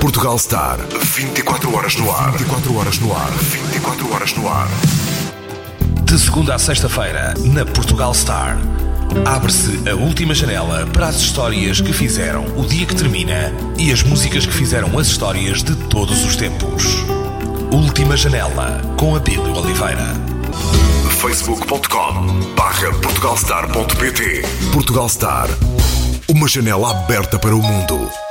Portugal Star. 24 horas no ar. 24 horas no ar. 24 horas no ar. De segunda a sexta-feira, na Portugal Star. Abre-se a última janela para as histórias que fizeram o dia que termina e as músicas que fizeram as histórias de todos os tempos. Última janela, com Abílio Oliveira. facebook.com/portugalstar.pt. Portugal Star. Uma janela aberta para o mundo.